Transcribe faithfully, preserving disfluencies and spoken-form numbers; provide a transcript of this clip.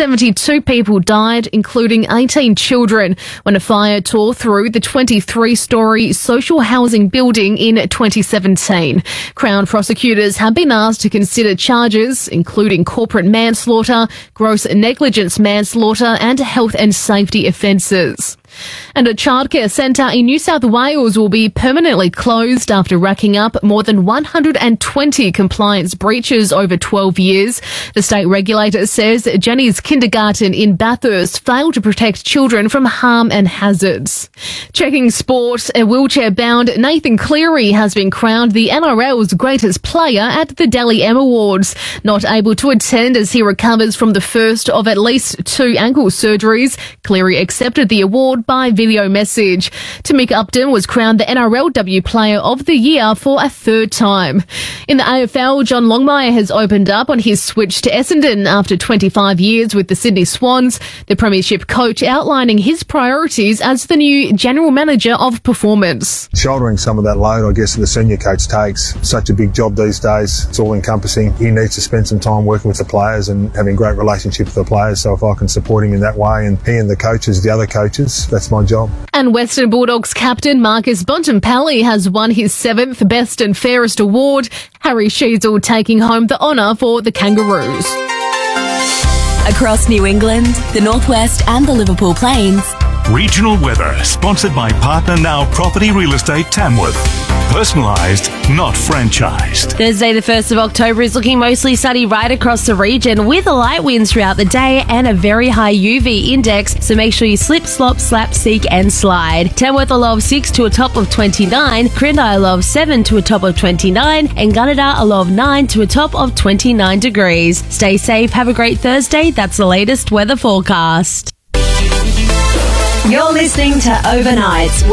seventy-two people died, including eighteen children, when a fire tore through the twenty-three storey social housing building in twenty seventeen. Crown prosecutors have been asked to consider charges, including corporate manslaughter, gross negligence manslaughter and health and safety offences. And a childcare centre in New South Wales will be permanently closed after racking up more than one hundred twenty compliance breaches over twelve years. The state regulator says Jenny's Kindergarten in Bathurst failed to protect children from harm and hazards. Checking sport, a wheelchair-bound Nathan Cleary has been crowned the N R L's greatest player at the Dally M Awards. Not able to attend as he recovers from the first of at least two ankle surgeries, Cleary accepted the award by video message. Tamika Upton was crowned the N R L W Player of the Year for a third time. In the A F L, John Longmire has opened up on his switch to Essendon after twenty-five years with the Sydney Swans, the premiership coach outlining his priorities as the new general manager of performance. Shouldering some of that load, I guess, that the senior coach takes. Such a big job these days. It's all encompassing. He needs to spend some time working with the players and having great relationships with the players. So if I can support him in that way, and he and the coaches, the other coaches, that's my job. And Western Bulldogs captain Marcus Bontempelli has won his seventh Best and Fairest award, Harry Sheezel taking home the honour for the Kangaroos. Across New England, the Northwest and the Liverpool Plains. Regional weather, sponsored by Partner Now Property Real Estate Tamworth. Personalised, not franchised. Thursday the first of October is looking mostly sunny right across the region with light winds throughout the day and a very high U V index, so make sure you slip, slop, slap, seek and slide. Tamworth a low of six to a top of twenty-nine, Crindai a low of seven to a top of twenty-nine and Gunnedah a low of nine to a top of twenty-nine degrees. Stay safe, have a great Thursday. That's the latest weather forecast. You're listening to Overnights with